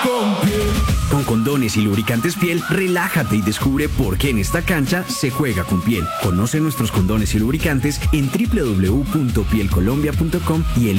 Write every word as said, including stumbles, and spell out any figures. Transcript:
con Piel. Con condones y lubricantes Piel, relájate y descubre por qué en esta cancha se juega con Piel. Conoce nuestros condones y lubricantes en doble u doble u doble u punto piel colombia punto com y el